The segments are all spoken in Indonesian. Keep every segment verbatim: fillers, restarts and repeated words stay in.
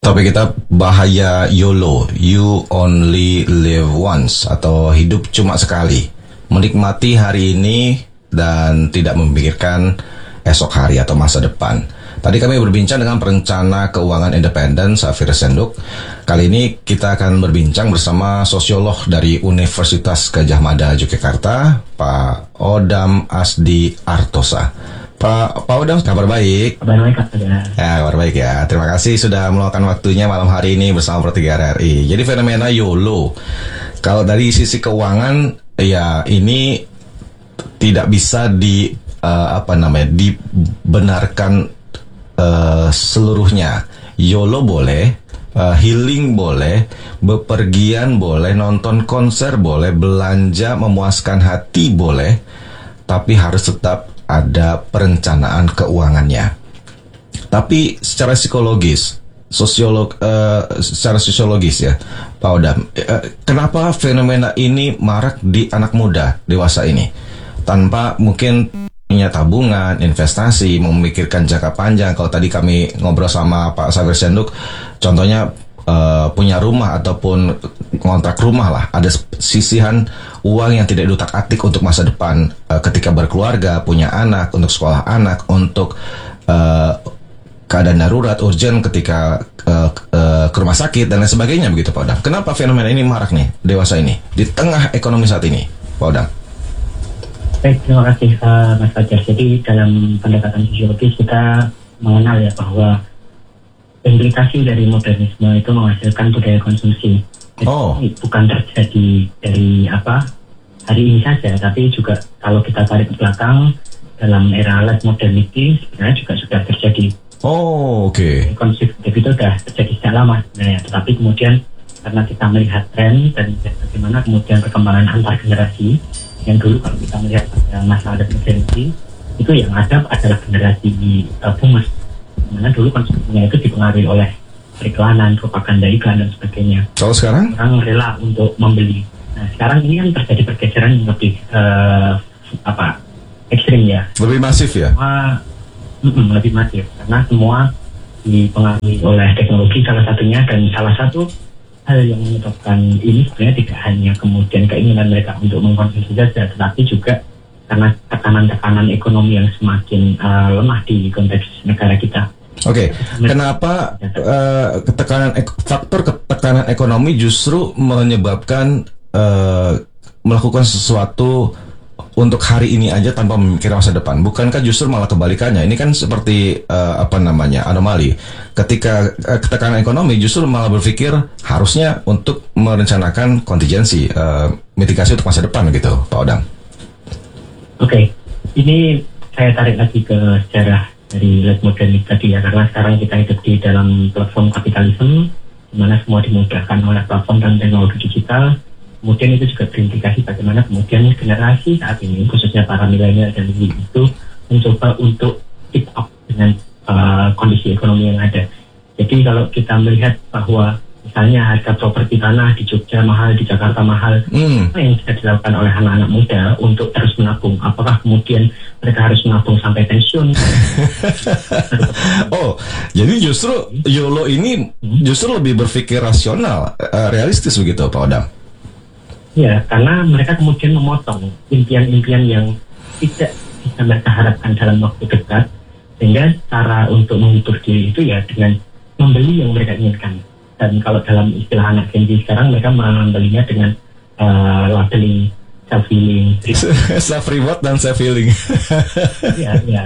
Topik kita bahaya YOLO, You Only Live Once, atau hidup cuma sekali. Menikmati hari ini dan tidak memikirkan esok hari atau masa depan. Tadi kami berbincang dengan perencana keuangan independen Safir Senduk. Kali ini kita akan berbincang bersama sosiolog dari Universitas Gadjah Mada Yogyakarta, Pak Odam Asdi Artosa. Pak, Pak Odam, kabar baik? Kabar baik, Pak. Ya, kabar baik ya. Terima kasih sudah meluangkan waktunya malam hari ini bersama Pro tiga R R I. Jadi fenomena YOLO, kalau dari sisi keuangan, ya ini tidak bisa di uh, apa namanya dibenarkan uh, seluruhnya. YOLO boleh, uh, healing boleh, bepergian boleh, nonton konser boleh, belanja memuaskan hati boleh, tapi harus tetap ada perencanaan keuangannya. Tapi secara psikologis, sosiolog, uh, secara sosiologis ya, Pak Odam, uh, kenapa fenomena ini marak di anak muda dewasa ini, tanpa mungkin punya tabungan, investasi, memikirkan jangka panjang? Kalau tadi kami ngobrol sama Pak Safir Senduk, contohnya uh, punya rumah ataupun kontrak rumah lah, ada sisihan uang yang tidak diutak-atik untuk masa depan, uh, ketika berkeluarga, punya anak, untuk sekolah anak, untuk uh, keadaan darurat, urgent ketika uh, uh, ke rumah sakit dan lain sebagainya, begitu Pak Odam. Kenapa fenomena ini marak nih dewasa ini di tengah ekonomi saat ini, Pak Odam? Baik, terima kasih uh, Mas Fajar. Jadi dalam pendekatan sosiologis kita mengenal ya bahwa implikasi dari modernisme itu menghasilkan budaya konsumsi. Jadi Oh. bukan terjadi dari apa hari ini saja, tapi juga kalau kita tarik ke belakang dalam era late modernity sebenarnya juga sudah terjadi. Oh, oke. Okay. Konsumsi itu sudah terjadi sejak lama sebenarnya, tetapi kemudian karena kita melihat tren dan bagaimana kemudian perkembangan antar generasi, yang dulu kalau kita melihat pada masa late modernity itu yang ada adalah generasi uh, boomers, mana dulu konsumsinya itu dipengaruhi oleh periklanan, propaganda iklan dan sebagainya. Kalau sekarang? Orang rela untuk membeli. Nah, sekarang ini kan terjadi pergeseran yang lebih uh, apa ekstrim ya. Lebih masif ya? Semua, mm, lebih masif karena semua dipengaruhi oleh teknologi salah satunya, dan salah satu hal yang menyebabkan ini sebenarnya tidak hanya kemudian keinginan mereka untuk mengkonsumsi saja, tetapi juga karena tekanan-tekanan ekonomi yang semakin uh, lemah di konteks negara kita. Oke, okay. Kenapa uh, ketekanan ek- faktor ketekanan ekonomi justru menyebabkan uh, melakukan sesuatu untuk hari ini aja tanpa memikirkan masa depan? Bukankah justru malah kebalikannya? Ini kan seperti uh, apa namanya anomali. Ketika uh, ketekanan ekonomi justru malah berpikir harusnya untuk merencanakan kontingensi, uh, mitigasi untuk masa depan gitu, Pak Odam. Oke, okay. Ini saya tarik lagi ke sejarah dari late modernity tadi ya, karena sekarang kita hidup di dalam platform kapitalisme di mana semua dimudahkan oleh platform dan teknologi digital. Kemudian itu juga berimplikasi bagaimana kemudian generasi saat ini, khususnya para milenial dan Z itu mencoba untuk keep up dengan uh, kondisi ekonomi yang ada. Jadi kalau kita melihat bahwa misalnya harga properti tanah di Jogja mahal, di Jakarta mahal, hmm. apa yang bisa dilakukan oleh anak-anak muda untuk terus menabung? Apakah kemudian mereka harus menabung sampai pensiun? Oh, jadi justru YOLO ini justru lebih berpikir rasional, uh, realistis begitu, Pak Odam? Ya, karena mereka kemudian memotong impian-impian yang tidak bisa mereka harapkan dalam waktu dekat, sehingga cara untuk menghibur diri itu ya dengan membeli yang mereka inginkan. Dan kalau dalam istilah anak Gen Z sekarang, mereka membelinya dengan uh, labeling self-healing, self-reward dan self-healing. Iya, iya.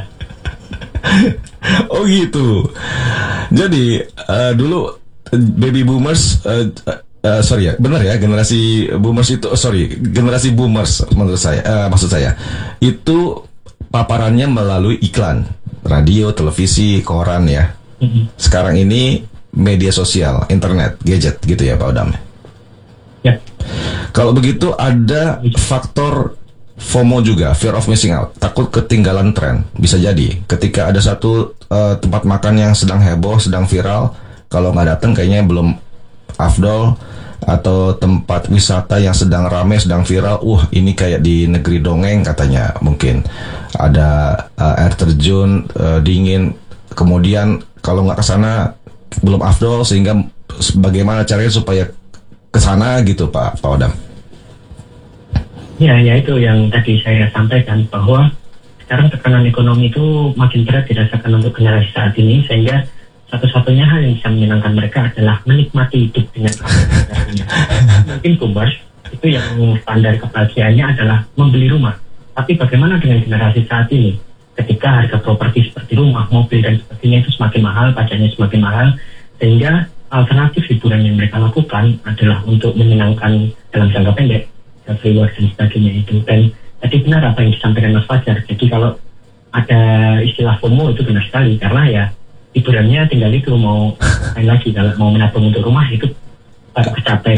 Oh gitu. Jadi uh, dulu baby boomers, uh, uh, sorry ya, benar ya, generasi boomers itu, oh, sorry, generasi boomers menurut saya, uh, maksud saya itu paparannya melalui iklan, radio, televisi, koran ya. Mm-hmm. Sekarang ini media sosial, internet, gadget gitu ya Pak Odam. Ya. Kalau begitu ada faktor FOMO juga, fear of missing out, takut ketinggalan tren. Bisa jadi ketika ada satu uh, tempat makan yang sedang heboh, sedang viral, kalau nggak datang kayaknya belum afdol, atau tempat wisata yang sedang ramai, sedang viral, uh ini kayak di negeri dongeng katanya, mungkin ada uh, air terjun uh, dingin, kemudian kalau nggak ke sana belum afdol, sehingga bagaimana caranya supaya ke sana gitu Pak Pak Odam? Ya, ya itu yang tadi saya sampaikan, bahwa sekarang tekanan ekonomi itu makin berat dirasakan untuk generasi saat ini, sehingga satu-satunya hal yang bisa menyenangkan mereka adalah menikmati hidup dengan apa. Mungkin boomers itu yang standar kebahagiaannya adalah membeli rumah. Tapi bagaimana dengan generasi saat ini? Ketika harga properti seperti rumah, mobil, dan sebagainya itu semakin mahal, pajaknya semakin mahal, sehingga alternatif hiburan yang mereka lakukan adalah untuk menyenangkan dalam jangka pendek, reward dan sebagainya itu. Dan tadi benar apa yang disampaikan Mas Fajar. Jadi kalau ada istilah FOMO itu benar sekali, karena ya hiburannya tinggal itu, mau main lagi, kalau mau menabung untuk rumah itu baru kecapai.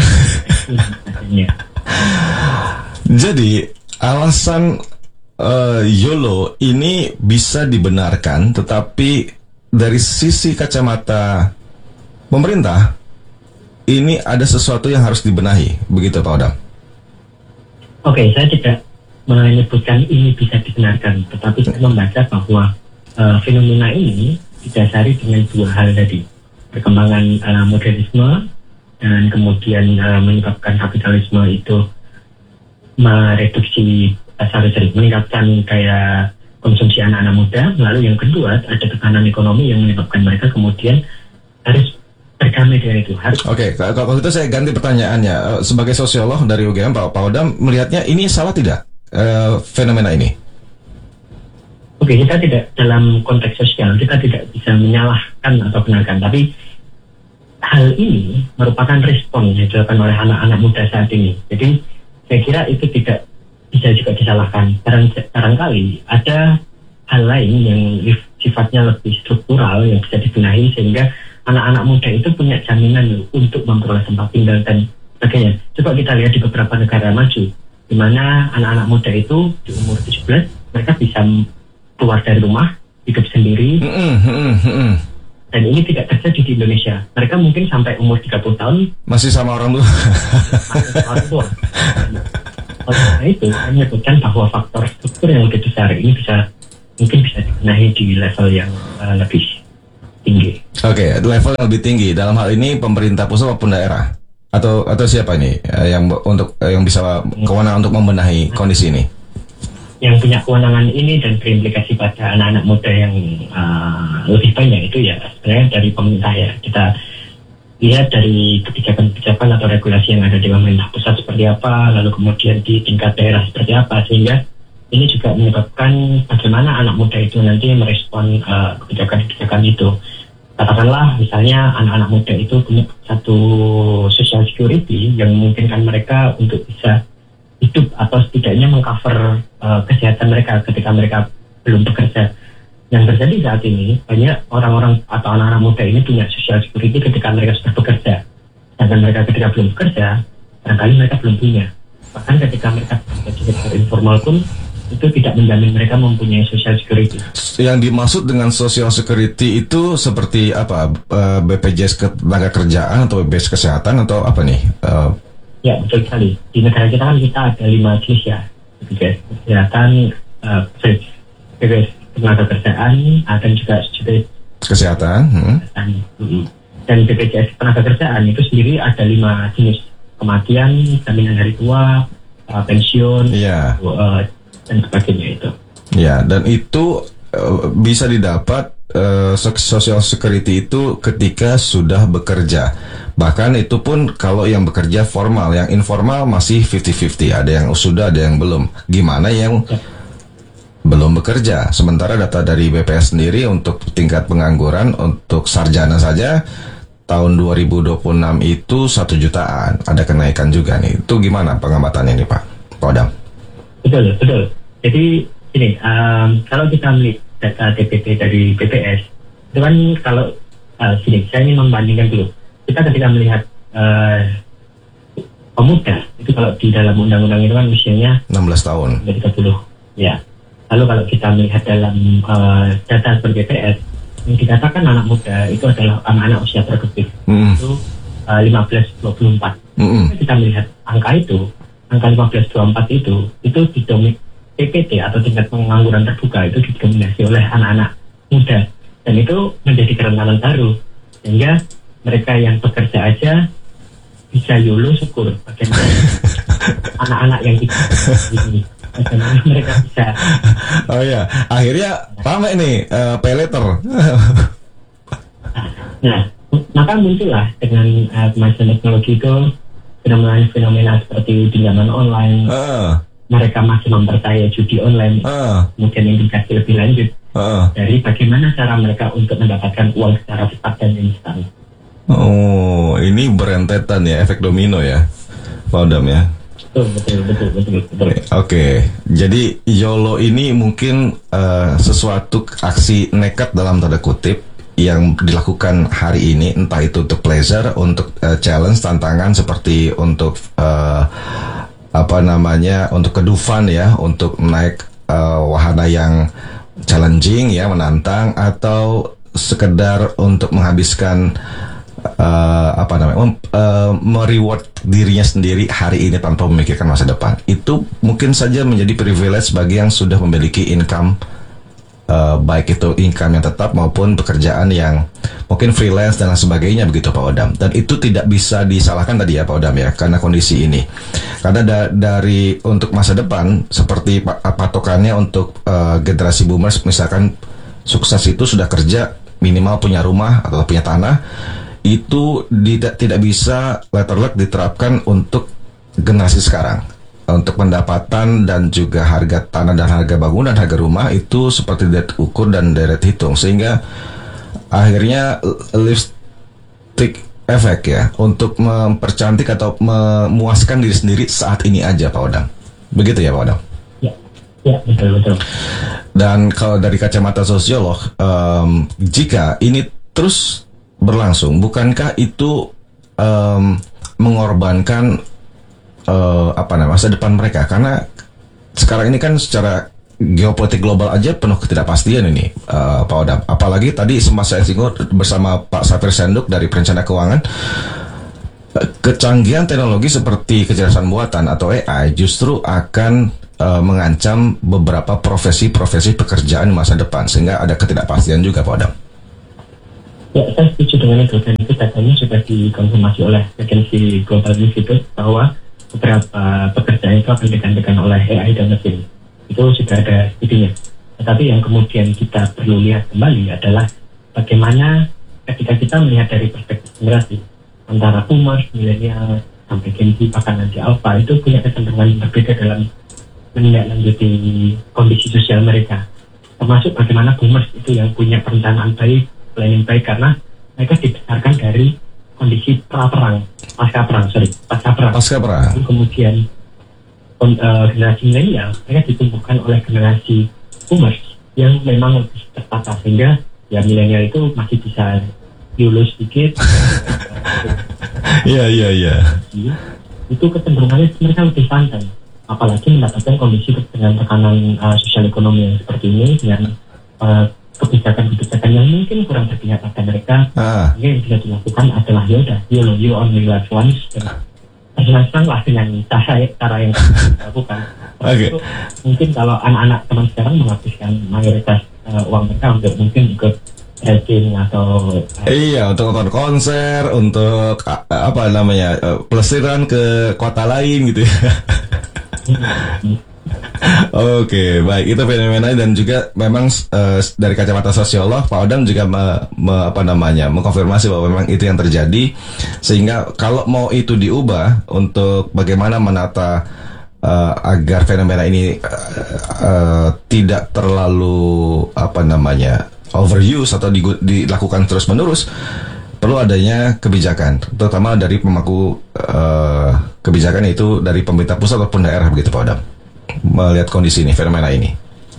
Jadi alasan uh, YOLO ini bisa dibenarkan, tetapi dari sisi kacamata pemerintah ini ada sesuatu yang harus dibenahi, begitu Pak Odam? Oke, saya tidak menyebutkan ini bisa dibenarkan, tetapi saya membaca bahwa uh, fenomena ini didasari dengan dua hal tadi, perkembangan uh, modernisme dan kemudian uh, menyebabkan kapitalisme itu mereduksi, uh, sorry, sorry, meningkatkan gaya konsumsi anak-anak muda. Lalu yang kedua ada tekanan ekonomi yang menyebabkan mereka kemudian harus berdamai dengan itu. Harus. Oke, okay, kalau itu saya ganti pertanyaannya. Sebagai sosiolog dari U G M, Pak, Pak Odam melihatnya ini salah tidak uh, fenomena ini? Oke, kita tidak dalam konteks sosial, kita tidak bisa menyalahkan atau benarkan, tapi hal ini merupakan respon yang dilakukan oleh anak-anak muda saat ini. Jadi saya kira itu tidak bisa juga disalahkan. Barang, barangkali ada hal lain yang sifatnya lebih struktural yang bisa dibenahi, sehingga anak-anak muda itu punya jaminan untuk memperoleh tempat tinggal dan sebagainya. Coba kita lihat di beberapa negara maju, di mana anak-anak muda itu di umur tujuh belas mereka bisa keluar dari rumah, hidup sendiri, mm-hmm, mm-hmm. dan ini tidak terjadi di Indonesia. Mereka mungkin sampai umur tiga puluh tahun masih sama orang tua. Masih sama orang tua. Oleh itu, saya menyebutkan bahwa faktor struktur yang lebih besar ini bisa mungkin bisa dibenahi di level yang uh, lebih tinggi. Oke, okay, level yang lebih tinggi. Dalam hal ini pemerintah pusat maupun daerah, atau atau siapa ini uh, yang untuk uh, yang bisa kewenangan untuk membenahi kondisi ini? Yang punya kewenangan ini dan berimplikasi pada anak-anak muda yang uh, lebih banyak itu ya sebenarnya dari pemerintah ya. Kita lihat dari kebijakan-kebijakan atau regulasi yang ada di pemerintah pusat seperti apa, lalu kemudian di tingkat daerah seperti apa, sehingga ini juga menyebabkan bagaimana anak muda itu nanti merespon uh, kebijakan-kebijakan itu. Katakanlah misalnya anak-anak muda itu punya satu social security yang memungkinkan mereka untuk bisa hidup atau setidaknya mengcover uh, kesehatan mereka ketika mereka belum bekerja. Yang terjadi saat ini, banyak orang-orang atau anak-anak muda ini punya social security ketika mereka sudah bekerja. Sedangkan mereka ketika belum bekerja, barangkali mereka belum punya. Bahkan ketika mereka bekerja di sektor informal pun, itu tidak menjamin mereka mempunyai social security. Yang dimaksud dengan social security itu seperti apa? B P J S Ketenagakerjaan atau B P J S Kesehatan atau apa nih? Uh, Ya, betul sekali. Di negara kita kan kita ada lima jenis ya. B P J S Kesehatan, uh, B P J S Ketenagakerjaan, dan juga studi kesehatan. Hmm. Dan B P J S Ketenagakerjaan itu sendiri ada lima jenis. Kematian, jaminan hari tua, uh, pensiun, yeah. uh, dan sebagainya itu. Ya, dan itu uh, bisa didapat uh, social security itu ketika sudah bekerja. Bahkan itu pun kalau yang bekerja formal, yang informal masih fifty fifty. Ada yang sudah, ada yang belum. Gimana yang ya. belum bekerja? Sementara data dari B P S sendiri untuk tingkat pengangguran untuk sarjana saja tahun dua ribu dua puluh enam itu satu jutaan. Ada kenaikan juga nih. Itu gimana pengamatannya nih Pak Pak Odam? Betul, betul. Jadi ini um, kalau kita melihat data D P T dari B P S, itu kan kalau uh, sini saya ingin membandingkan dulu. Kita ketika melihat uh, pemuda itu kalau di dalam undang-undang itu kan usianya enam belas tahun. tiga puluh. Ya. Lalu kalau kita melihat dalam uh, data seperti B P S, yang dikatakan anak muda itu adalah anak-anak usia produktif. Mm. Itu uh, lima belas dua puluh empat. Mm-hmm. Kita melihat angka itu, angka lima belas dua puluh empat itu itu didominasi T P T atau tingkat pengangguran terbuka itu didominasi oleh anak-anak muda, dan itu menjadi kerentanan baru. Sehingga mereka yang bekerja aja bisa YOLO, syukur. Bagaimana anak-anak yang tidak ini, bagaimana mereka bisa. Oh ya, akhirnya ramai nih uh, pay letter. Nah, maka muncullah dengan uh, kemajuan teknologi itu fenomena-fenomena seperti pinjaman online. Uh. Mereka masih mempercayai judi online. Uh. Kemudian indikasi lebih lanjut uh. dari bagaimana cara mereka untuk mendapatkan uang secara cepat dan instan. Oh, ini berentetan ya, efek domino ya, Pak Odam ya. Betul, betul, betul, betul, betul. Oke, okay. Jadi YOLO ini mungkin uh, sesuatu aksi nekat dalam tanda kutip yang dilakukan hari ini, entah itu untuk pleasure, untuk uh, challenge, tantangan seperti untuk uh, apa namanya, untuk kedufan ya, untuk naik uh, wahana yang challenging ya, menantang, atau sekedar untuk menghabiskan uh, apa namanya, uh, mereward dirinya sendiri hari ini tanpa memikirkan masa depan. Itu mungkin saja menjadi privilege bagi yang sudah memiliki income. Uh, baik itu income yang tetap maupun pekerjaan yang mungkin freelance dan lain sebagainya begitu Pak Odam. Dan itu tidak bisa disalahkan tadi ya Pak Odam ya, karena kondisi ini. Karena da- dari untuk masa depan seperti patokannya untuk uh, generasi boomers, misalkan sukses itu sudah kerja, minimal punya rumah atau punya tanah, itu tidak tidak bisa letter luck diterapkan untuk generasi sekarang. Untuk pendapatan dan juga harga tanah dan harga bangunan, harga rumah itu seperti deret ukur dan deret hitung, sehingga akhirnya lipstick efek ya untuk mempercantik atau memuaskan diri sendiri saat ini aja Pak Odam. Begitu ya Pak Odam? Ya, ya betul betul. Dan kalau dari kacamata sosiolog, um, jika ini terus berlangsung, bukankah itu um, mengorbankan Uh, apa namanya masa depan mereka? Karena sekarang ini kan secara geopolitik global aja penuh ketidakpastian ini, uh, Pak Odam. Apalagi tadi sempat saya singgung bersama Pak Safir Senduk dari Perencana Keuangan, kecanggihan teknologi seperti kecerdasan buatan atau A I justru akan uh, mengancam beberapa profesi-profesi pekerjaan masa depan, sehingga ada ketidakpastian juga, Pak Odam. Ya, saya setuju dengan itu, dan itu datanya sudah dikonfirmasi oleh agensi Global Institute bahwa beberapa pekerjaan itu akan digantikan oleh A I dan mesin. Itu sudah ada studinya. Tetapi yang kemudian kita perlu lihat kembali adalah bagaimana ketika kita melihat dari perspektif generasi antara boomers, milenial, sampai Gen Z, bahkan nanti alpha, itu punya kecenderungan yang berbeda dalam menindaklanjuti kondisi sosial mereka. Termasuk bagaimana boomers itu yang punya perencanaan baik, planning baik, karena mereka dibesarkan dari kondisi pra-perang, pasca-perang, sorry, pasca-perang. Pasca-perang. Kemudian uh, generasi milenial, mereka ditumbuhkan oleh generasi boomers yang memang lebih tertata, sehingga ya milenial itu masih bisa YOLO sedikit. Iya, iya, iya. Itu kecenderungannya mereka lebih santai, apalagi mendapatkan kondisi dengan tekanan uh, sosial ekonomi yang seperti ini, dengan uh, kebijakan-kebijakan yang mungkin kurang berpihak pada mereka. ah. Yang bisa dilakukan adalah yaudah, YOLO, you only live once, dan tersenang-senanglah dengan cara, cara yang dilakukan. Okay. Itu mungkin kalau anak-anak teman sekarang menghabiskan mayoritas uh, uang mereka untuk mungkin ikut trekking atau uh, iya, untuk nonton konser, untuk uh, apa namanya uh, pelesiran ke kota lain gitu ya. Oke, okay, baik, itu fenomena. Dan juga memang uh, dari kacamata sosiolog, Pak Odam juga me, me, apa namanya mengkonfirmasi bahwa memang itu yang terjadi. Sehingga kalau mau itu diubah untuk bagaimana menata uh, agar fenomena ini uh, uh, tidak terlalu apa namanya overuse atau di, dilakukan terus menerus, perlu adanya kebijakan, terutama dari pemangku uh, kebijakan, itu dari pemerintah pusat ataupun daerah, begitu Pak Odam, melihat kondisi ini, fenomena ini.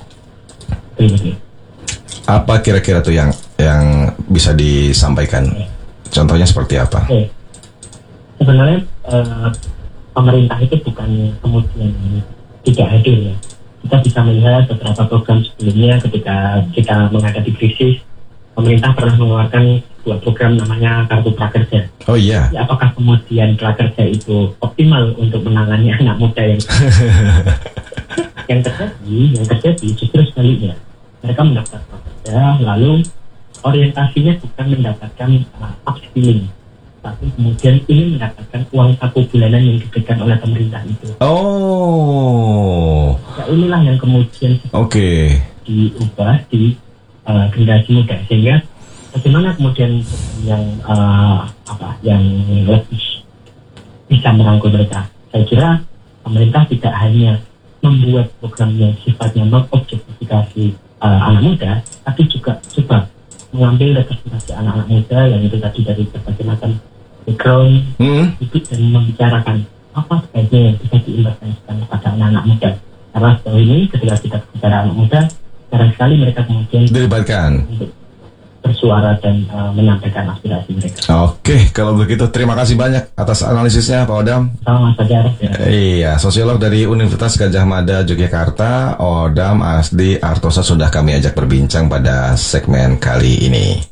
Apa kira-kira tuh yang yang bisa disampaikan? Contohnya seperti apa? Oke. Sebenarnya uh, pemerintah itu bukan kemudian tidak hadir ya. Kita bisa melihat beberapa program sebelumnya ketika kita menghadapi krisis, pemerintah pernah mengeluarkan sebuah program namanya Kartu Prakerja. Oh iya. Ya, apakah kemudian prakerja itu optimal untuk menangani anak muda yang yang terjadi, yang terjadi justru sebaliknya. Mereka mendaftar prakerja, lalu orientasinya bukan mendapatkan uh, upskilling, tapi kemudian ingin mendapatkan uang saku bulanan yang diberikan oleh pemerintah itu. Oh. Ya, inilah yang kemudian Oke. Okay. diubah di uh, generasi muda, sehingga bagaimana kemudian yang uh, apa yang lebih bisa merangkul mereka. Saya kira pemerintah tidak hanya membuat program yang sifatnya mengobjektifikasi uh, anak muda, tapi juga coba mengambil representasi anak-anak muda yang itu tadi dari berbagai macam background, hmm. itu dan membicarakan apa sebaiknya yang bisa diinvestasikan kepada anak-anak muda. Karena sejauh ini ketika kita bicara anak muda, jarang sekali mereka kemudian dilibatkan untuk bersuara dan uh, menyampaikan aspirasi mereka. Oke, kalau begitu terima kasih banyak atas analisisnya Pak Odam. Sama saja. Ya. Iya, sosiolog dari Universitas Gadjah Mada Yogyakarta, Odam Asdi Artosa sudah kami ajak berbincang pada segmen kali ini.